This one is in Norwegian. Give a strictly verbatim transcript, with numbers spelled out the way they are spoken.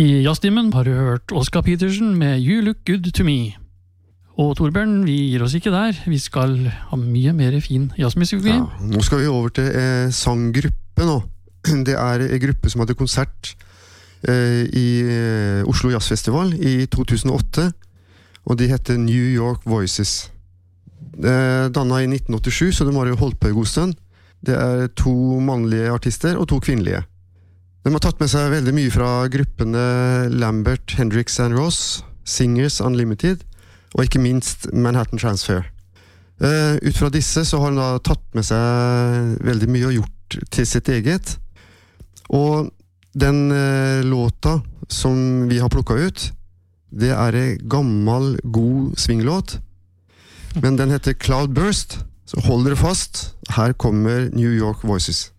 I jazztimen har du hørt Oscar Peterson med You Look Good To Me. Og Torbjørn, vi gir oss ikke der. Vi skal ha mye mer fin jazzmusikk. Ja, nå skal vi over til eh, sanggruppe nå. Det er en gruppe som hadde konsert eh, i eh, Oslo Jazzfestival i to tusen og åtte, og de heter New York Voices. Eh, dannet i nitten åttisju, så de har jo holdt på en god stund. Det er to mannlige artister og to kvinnelige. De har tatt med seg veldig mye fra gruppene Lambert, Hendrix and Ross, Singers Unlimited, og ikke minst Manhattan Transfer. Uh, ut fra disse så har han da tatt med seg veldig mye og gjort til sitt eget. Og den uh, låta som vi har plukket ut, det er en gammel, god swinglåt. Men den heter Cloudburst, så hold dere fast. Her kommer New York Voices.